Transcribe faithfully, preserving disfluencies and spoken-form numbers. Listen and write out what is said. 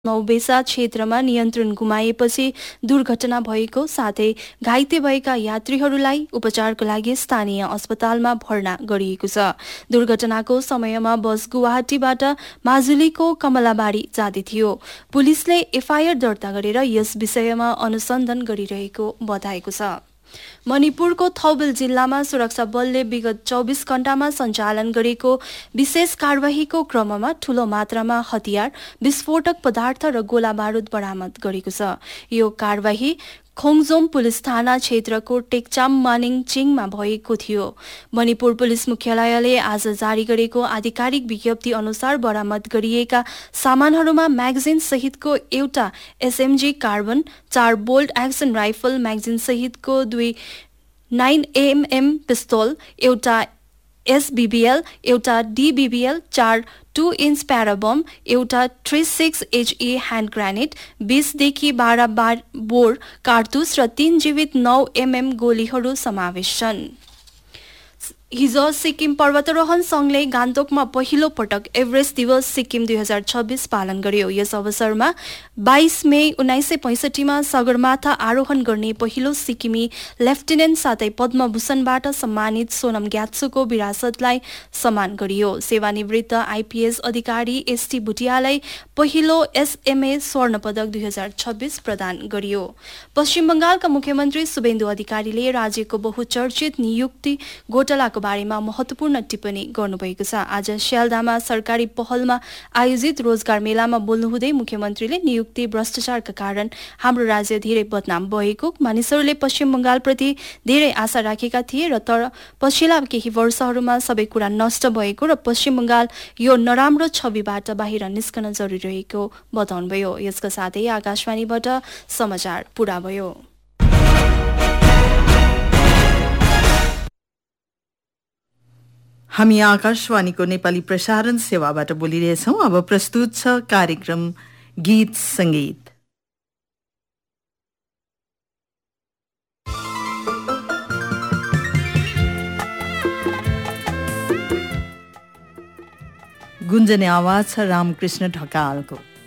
नौबेसा क्षेत्रमा नियन्त्रण गुमाएपछि दुर्घटना भएको साथै घाइते भएका यात्रीहरूलाई उपचारको लागि स्थानीय अस्पतालमा भर्ना गरिएको छ। दुर्घटनाको समयमा बस गुवाहाटीबाट माजुलीको कमलाबारी जाँदै थियो। पुलिसले एफआईआर दर्ता गरेर यस विषयमा अनुसन्धान गरिरहेको बताएको छ। मणिपुरको थौबल जिल्लामा सुरक्षा बलले विगत चौबिस घण्टामा सञ्चालन गरेको विशेष कार्यवाहीको क्रममा ठूलो मात्रामा हतियार, विस्फोटक पदार्थ र गोला बारुद बरामद गरेको छ। यो कार्यवाही खोङजोम पुलिस थाना क्षेत्रको टेक्चाम मानिङ चिङमा भएको थियो। मणिपुर पुलिस मुख्यालयले आज जारी गरेको आधिकारिक विज्ञप्ति अनुसार बरामद गरिएका सामानहरूमा म्यागजिन सहितको एउटा एसएमजी कार्बन, चार बोल्ट एक्सन राइफल म्यागजिन सहितको दुई नाइन एमएम पिस्तोल, एउटा एसबीबीएल, एउटा डीबीबीएल, चार टू इन्च प्याराबम, एउटा three six HE hand grenade, बीसदेखि बाह्र बोर कारतुस र तीन जीवित नौ एमएम गोलीहरू समावेश छन्। हिजो सिक्किम पर्वतारोहण संघले गान्तोकमा पहिलो पटक एभरेस्ट दिवस सिक्किम दुई हजार छब्बीस पालन गर्यो। यस अवसरमा बाइस मई उन्नाइस सय पैंसठीमा सगरमाथा आरोहण गर्ने पहिलो सिक्किमी लेफ्टिनेन्ट साथै पद्मभूषणबाट सम्मानित सोनम ग्यात्सुको विरासतलाई सम्मान गरियो। सेवानिवृत्त आइपीएस अधिकारी एसटी भुटियालाई पहिलो एसएमए स्वर्ण पदक दुई हजार छब्बीस प्रदान गरियो। पश्चिम बंगालका मुख्यमन्त्री शुभेन्दु अधिकारीले राज्यको बहुचर्चित नियुक्ति घोटालाको बारेमा महत्वपूर्ण टिप्पणी गर्नुभएको छ। आज स्यालदामा सरकारी पहलमा आयोजित रोजगार मेलामा बोल्नुहुँदै मुख्यमन्त्रीले नियुक्ति भ्रष्टाचारका कारण हाम्रो राज्य धेरै बदनाम भएको, मानिसहरूले पश्चिम बंगालप्रति धेरै आशा राखेका थिए र तर पछिल्ला केही वर्षहरूमा सबै कुरा नष्ट भएको र पश्चिम बंगाल यो नराम्रो छविबाट बाहिर निस्कन जरुरी रहेको बताउनुभयो। यसका साथै आकाशवाणीबाट समाचार पूरा भयो। हामी आकाशवाणीको नेपाली प्रसारण सेवाबाट बोलिरहेछौं। अब प्रस्तुत छ कार्यक्रम गीत संगीत। गुन्जने आवाज छ रामकृष्ण ढकालको।